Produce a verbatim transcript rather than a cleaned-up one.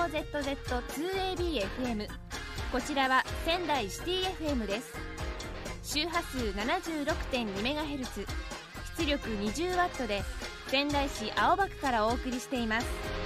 ーゼットゼットツーエービーエフエム、 こちらは仙台シティ エフエム です。周波数 ななじゅうろくてんにメガヘルツ、 出力 にじゅうワット で仙台市青葉区からお送りしています。